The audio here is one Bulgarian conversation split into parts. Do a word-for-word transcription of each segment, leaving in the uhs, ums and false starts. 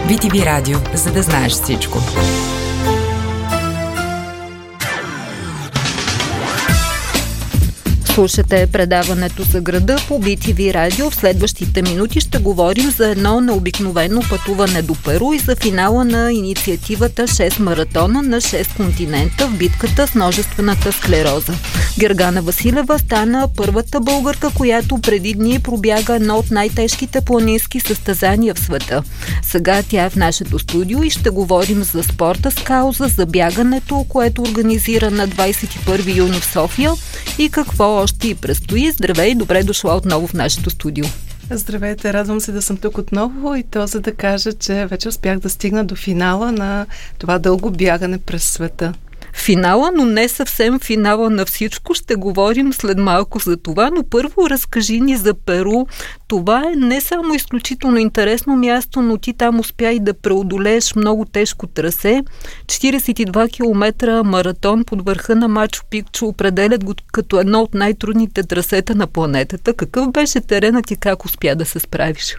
би ти ви Радио, за да знаеш всичко. Слушате предаването за града по би ти ви Радио. В следващите минути ще говорим за едно необикновено пътуване до Перу и за финала на инициативата шест маратона на шест континента в битката с множествената склероза. Гергана Василева стана първата българка, която преди дни пробяга едно от най-тежките планински състезания в света. Сега тя е в нашето студио и ще говорим за спорта с кауза, за бягането, което организира на двадесет и първи юни в София, и какво още и предстои. Здравей, добре дошла отново в нашето студио. Здравейте, радвам се да съм тук отново, и то за да кажа, че вече успях да стигна до финала на това дълго бягане през света. Финала, но не съвсем финала на всичко. Ще говорим след малко за това, но първо разкажи ни за Перу. Това е не само изключително интересно място, но ти там успя и да преодолееш много тежко трасе. четиридесет и два километра маратон под върха на Мачу Пикчу определят го като едно от най-трудните трасета на планетата. Какъв беше теренът и как успя да се справиш?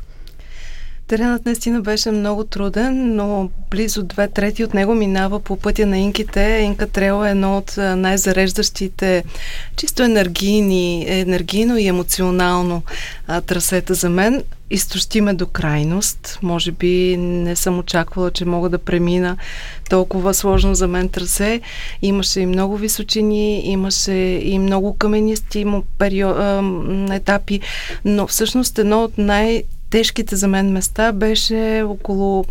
Теренът наистина беше много труден, но близо две трети от него минава по пътя на инките. Инка Трейл е едно от най-зареждащите, чисто енергийни, енергийно и емоционално а, трасета за мен. Изтощи ме до крайност. Може би не съм очаквала, че мога да премина толкова сложно за мен трасе. Имаше и много височини, имаше и много каменисти период, а, етапи, но всъщност едно от най- тежките за мен места беше около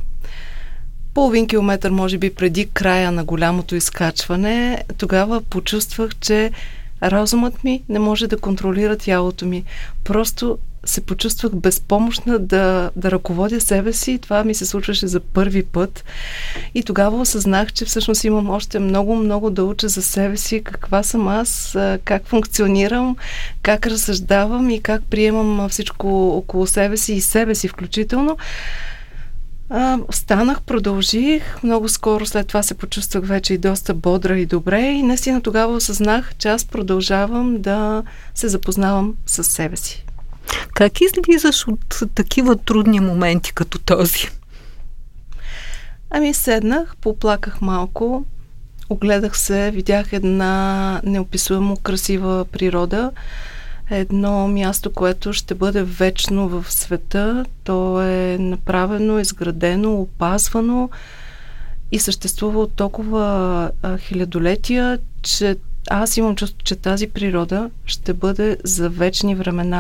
половин километър, може би преди края на голямото изкачване. Тогава почувствах, че разумът ми не може да контролира тялото ми. Просто се почувствах безпомощна да, да ръководя себе си. Това ми се случваше за първи път. И тогава осъзнах, че всъщност имам още много-много да уча за себе си, каква съм аз, как функционирам, как разсъждавам и как приемам всичко около себе си и себе си включително. А, станах, продължих. Много скоро след това се почувствах вече и доста бодра и добре. И наистина тогава осъзнах, че аз продължавам да се запознавам с себе си. Как излизаш от такива трудни моменти като този? Ами седнах, поплаках малко, огледах се, видях една неописуемо красива природа, едно място, което ще бъде вечно в света. То е направено, изградено, опазвано и съществува от толкова а, хилядолетия, че аз имам чувство, че тази природа ще бъде за вечни времена.